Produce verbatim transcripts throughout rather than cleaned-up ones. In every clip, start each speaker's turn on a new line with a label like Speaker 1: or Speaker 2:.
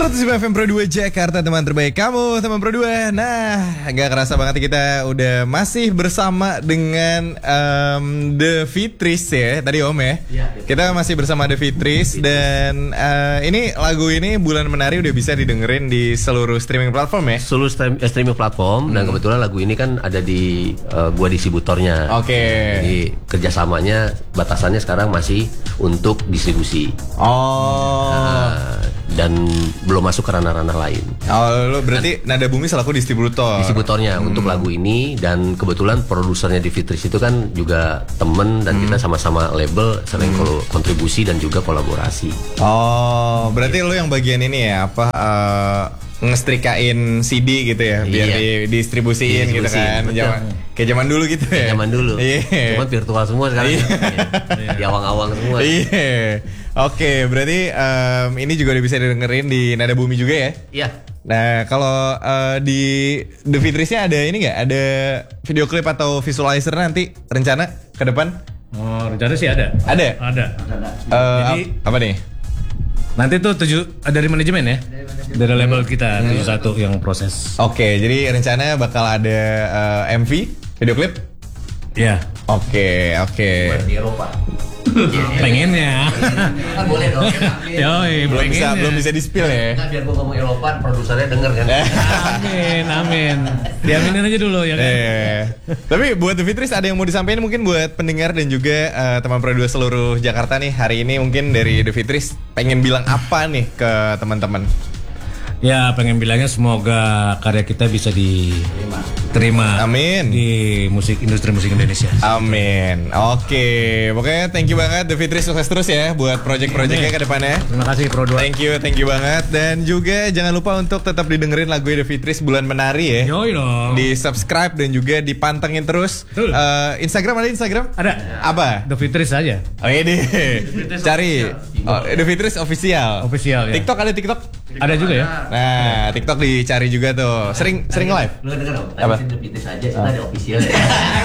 Speaker 1: seratus lima F M Pro dua Jakarta, teman terbaik kamu, teman Pro dua. Nah, gak kerasa banget kita udah masih bersama dengan um, The Fitris ya, tadi Om ya. Ya kita masih bersama The Fitris dan uh, ini lagu ini Bulan Menari udah bisa didengerin di seluruh streaming platform ya.
Speaker 2: Seluruh stream, eh, streaming platform hmm. dan kebetulan lagu ini kan ada di uh, gua distributornya.
Speaker 1: Oke. Okay.
Speaker 2: Jadi kerjasamanya batasannya sekarang masih untuk distribusi.
Speaker 1: Oh.
Speaker 2: Nah, dan belum masuk ke ranah-ranah lain.
Speaker 1: Oh, lo berarti dan, Nada Bumi selaku distributor.
Speaker 2: Distributornya hmm. untuk lagu ini, dan kebetulan produsernya di Fitris itu kan juga temen dan hmm. kita sama-sama label, sering hmm. kontribusi dan juga kolaborasi.
Speaker 1: Oh, berarti lo yang bagian ini ya apa uh, ngestrikain C D gitu ya, biar iya. didistribusiin gitu kan. Zaman, kayak zaman dulu gitu ya.
Speaker 2: Zaman dulu.
Speaker 1: Yeah.
Speaker 2: Cuman virtual semua sekarang.
Speaker 1: Yeah.
Speaker 2: Ya. Di awang-awang semua.
Speaker 1: Iya. Yeah. Oke, okay, berarti um, ini juga udah bisa didengerin di Nada Bumi juga ya?
Speaker 2: Iya.
Speaker 1: Nah, kalau uh, di The Fitrisnya ada ini nggak? Ada video klip atau visualizer nanti rencana ke depan?
Speaker 3: Oh, rencana sih ada.
Speaker 1: Ada?
Speaker 3: Ada.
Speaker 1: Uh,
Speaker 3: Jadi
Speaker 1: apa nih?
Speaker 3: Nanti tuh tujuh dari manajemen ya, dari label kita tujuh satu yang proses.
Speaker 1: Oke, okay, jadi rencana bakal ada uh, M V video klip?
Speaker 3: Iya.
Speaker 1: Oke, oke.
Speaker 2: Di Eropa.
Speaker 3: Pengennya.
Speaker 2: Kan boleh dong.
Speaker 3: Yoi,
Speaker 1: belum bisa belum bisa di-spill ya.
Speaker 2: Nah, biar gua ngomong Eropa, produsernya denger kan.
Speaker 3: Amin, amin. Diaminin aja dulu ya kan.
Speaker 1: Eh, tapi buat The Fitris ada yang mau disampaikan mungkin buat pendengar dan juga uh, teman Pro dua seluruh Jakarta nih hari ini, mungkin dari The Fitris pengen bilang apa nih ke teman-teman?
Speaker 3: Ya, pengen bilangnya semoga karya kita bisa diterima.
Speaker 1: Amin.
Speaker 3: Di musik industri musik Indonesia.
Speaker 1: Amin. Oke, pokoknya thank you banget The Fitris, sukses terus ya buat project-projectnya ke depannya.
Speaker 3: Terima kasih Pro dua.
Speaker 1: Thank you, thank you banget. Dan juga jangan lupa untuk tetap didengerin lagu The Fitris Bulan Menari ya.
Speaker 3: Yoi dong.
Speaker 1: Di subscribe dan juga dipantengin terus. Uh, Instagram ada Instagram?
Speaker 3: Ada.
Speaker 1: Apa?
Speaker 3: The Fitris aja.
Speaker 1: Oh ini. Cari. Oh, The Fitris official.
Speaker 3: Official ya.
Speaker 1: TikTok ada TikTok?
Speaker 3: Ada juga ya.
Speaker 1: Nah, TikTok dicari juga tuh. Sering sering live.
Speaker 2: Lu denger dong.
Speaker 1: Apa?
Speaker 2: The Fitris aja, kita ada official ya.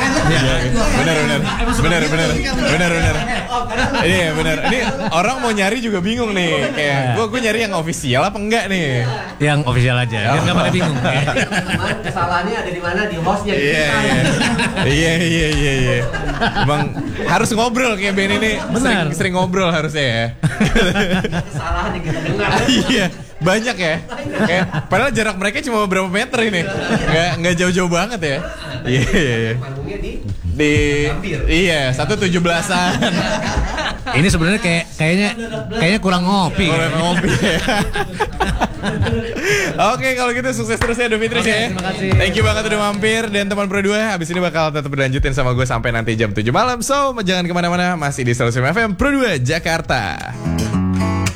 Speaker 1: Benar benar. Benar benar. Benar benar. Iya benar. Ini orang mau nyari juga bingung nih. Kayak gua gua nyari yang official apa enggak nih?
Speaker 3: Yang official aja. Biar enggak pada bingung.
Speaker 2: Teman, kesalahannya ada di mana? Di hostnya.
Speaker 1: Iya. Iya iya iya iya. Bang harus ngobrol kayak Ben ini. Sering sering ngobrol harusnya ya.
Speaker 2: Kesalahan yang kita dengar.
Speaker 1: Iya. Banyak ya, kayak padahal jarak mereka cuma beberapa meter ini, nggak nggak jauh-jauh banget ya. Iya, iya, iya. Di, iya satu tujuh belasan.
Speaker 3: Ini sebenarnya kayak kayaknya kayaknya kurang ngopi.
Speaker 1: Kurang ngopi. Ya. Oke, kalau gitu sukses terus ya The Fitris ya.
Speaker 3: Terima kasih.
Speaker 1: Thank you banget udah mampir, dan teman Pro dua abis ini bakal tetap berlanjutin sama gue sampai nanti jam tujuh malam. So jangan kemana-mana, masih di seratus lima F M Pro dua Jakarta.